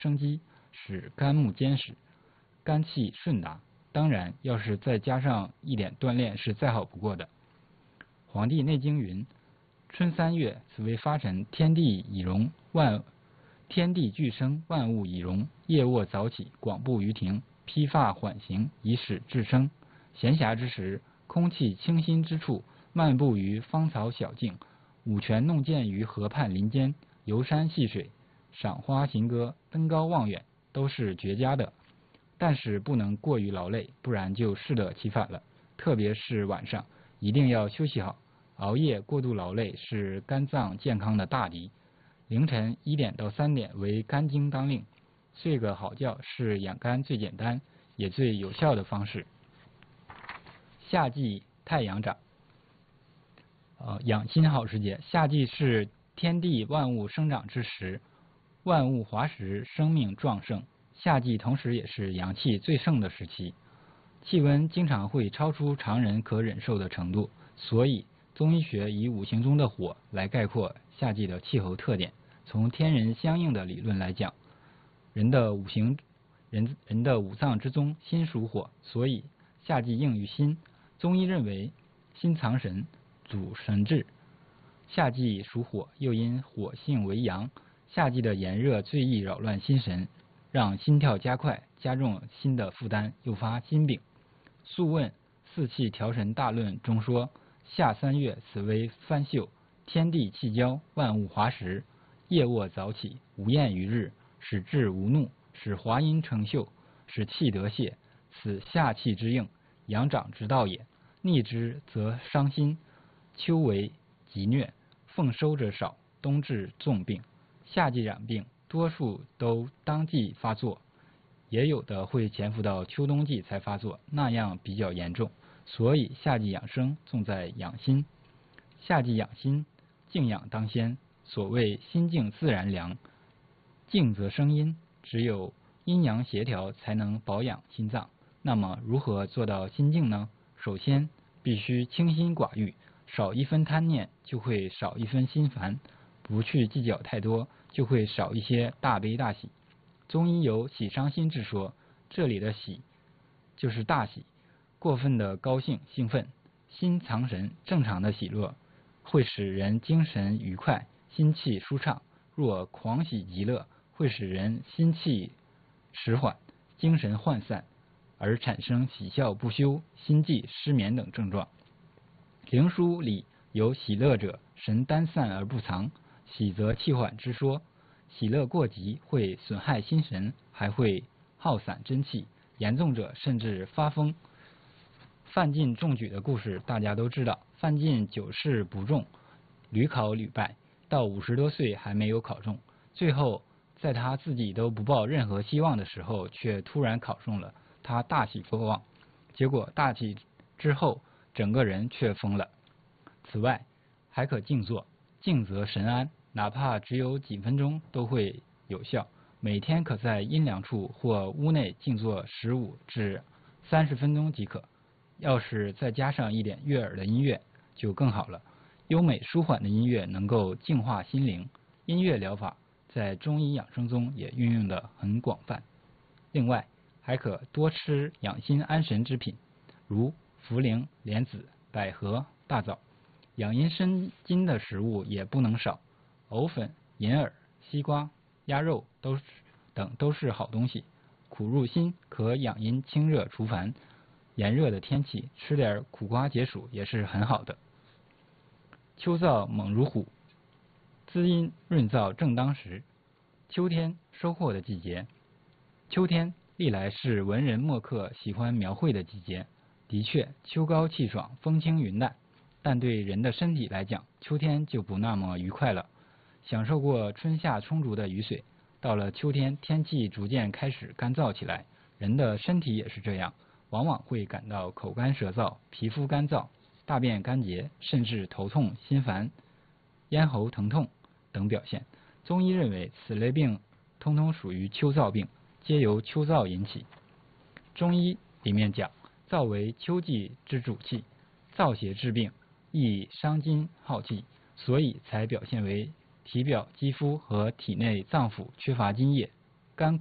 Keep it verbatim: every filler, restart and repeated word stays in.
生机，使肝木坚实，肝气顺达。当然，要是再加上一点锻炼，是再好不过的。《黄帝内经》云：“春三月，此为发陈，天地以荣，万天地俱生，万物以荣。夜卧早起，广步于庭，披发缓行，以使至生。闲暇之时，空气清新之处，漫步于芳草小径，舞拳弄剑于河畔林间，游山戏水，赏花行歌，登高望远，都是绝佳的。但是不能过于劳累，不然就适得其反了。特别是晚上，一定要休息好。熬夜过度劳累是肝脏健康的大敌。凌晨一点到三点为肝经当令，睡个好觉是养肝最简单也最有效的方式。夏季太阳长，呃，养心好时节。夏季是天地万物生长之时，万物华实，生命壮盛。夏季同时也是阳气最盛的时期，气温经常会超出常人可忍受的程度，所以中医学以五行中的火来概括夏季的气候特点。从天人相应的理论来讲，人的五行人人的五脏之中，心属火，所以夏季应于心。中医认为，心藏神，主神志。夏季属火，又因火性为阳，夏季的炎热最易扰乱心神，让心跳加快，加重心的负担，诱发心病。《素问·四气调神大论》中说：“夏三月，此为番秀，天地气交，万物华实。夜卧早起，无厌于日，使志无怒，使华阴成秀，使气得泄。此夏气之应，阳长之道也。逆之则伤心。秋为疾疟，奉收者少，冬至重病。夏季染病，多数都当季发作，也有的会潜伏到秋冬季才发作，那样比较严重。所以夏季养生重在养心。夏季养心，静养当先。所谓心静自然凉，静则生阴，只有阴阳协调才能保养心脏。那么如何做到心静呢？首先必须清心寡欲，少一分贪念就会少一分心烦，不去计较太多，就会少一些大悲大喜。中医有喜伤心之说，这里的喜就是大喜，过分的高兴兴奋。心藏神，正常的喜乐会使人精神愉快，心气舒畅；若狂喜极乐，会使人心气迟缓，精神涣散，而产生喜笑不休、心悸、失眠等症状。灵枢里有喜乐者，神单散而不藏，喜则气缓之说。喜乐过急会损害心神，还会耗散真气，严重者甚至发疯。范进中举的故事大家都知道，范进九试不中，屡考屡败，到五十多岁还没有考中，最后在他自己都不抱任何希望的时候，却突然考中了，他大喜过望，结果大喜之后，整个人却疯了。此外，还可静坐，静则神安，哪怕只有几分钟都会有效。每天可在阴凉处或屋内静坐十五至三十分钟即可。要是再加上一点悦耳的音乐，就更好了。优美舒缓的音乐能够净化心灵，音乐疗法在中医养生中也运用得很广泛。另外，还可多吃养心安神之品，如茯苓、莲子、百合、大枣。养阴生津的食物也不能少，藕粉、银耳、西瓜、鸭肉都是等都是好东西。苦入心，可养阴清热除烦。炎热的天气，吃点苦瓜解暑也是很好的。秋燥猛如虎，滋阴润燥正当时。秋天收获的季节，秋天历来是文人墨客喜欢描绘的季节。的确，秋高气爽，风轻云淡，但对人的身体来讲，秋天就不那么愉快了。享受过春夏充足的雨水，到了秋天，天气逐渐开始干燥起来，人的身体也是这样，往往会感到口干舌燥、皮肤干燥、大便干结，甚至头痛、心烦、咽喉疼痛等表现。中医认为，此类病通通属于秋燥病，皆由秋燥引起。中医里面讲，燥为秋季之主气，燥邪治病易伤筋耗气，所以才表现为体表肌肤和体内脏腑缺乏津液，